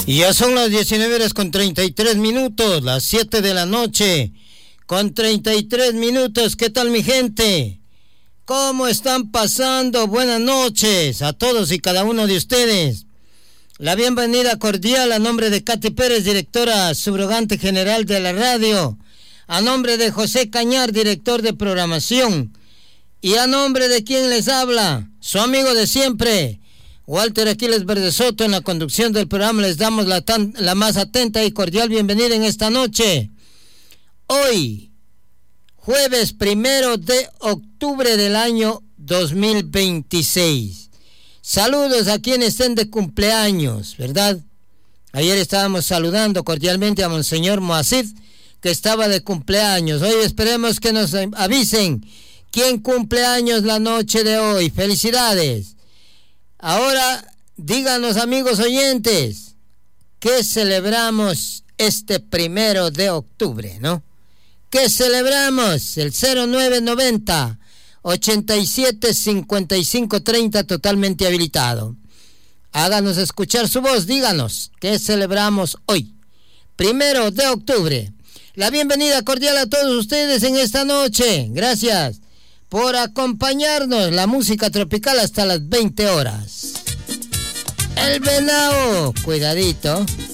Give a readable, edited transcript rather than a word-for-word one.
Y ya son las 19:33, las 7 de la noche, con 33 minutos. ¿Qué tal, mi gente? ¿Cómo están pasando? Buenas noches a todos y cada uno de ustedes. La bienvenida cordial a nombre de Katy Pérez, directora subrogante general de la radio, a nombre de José Cañar, director de programación, y a nombre de quien les habla, su amigo de siempre, Walter Aquiles Verdesoto. En la conducción del programa les damos la más atenta y cordial bienvenida en esta noche. Hoy, jueves 1 de octubre del año 2026. Saludos a quienes estén de cumpleaños, ¿verdad? Ayer estábamos saludando cordialmente a Monseñor Moacid, que estaba de cumpleaños. Hoy esperemos que nos avisen quién cumple años la noche de hoy. ¡Felicidades! Ahora, díganos, amigos oyentes, ¿qué celebramos este 1 de octubre, no? ¿Qué celebramos? El 0990-875530, totalmente habilitado. Háganos escuchar su voz, díganos, ¿qué celebramos hoy? 1 de octubre. La bienvenida cordial a todos ustedes en esta noche. Gracias por acompañarnos, la música tropical hasta las 20 horas. El venado, cuidadito.